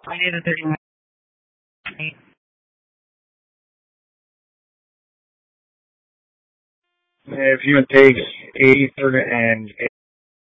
I need a 39. If you would take 83 and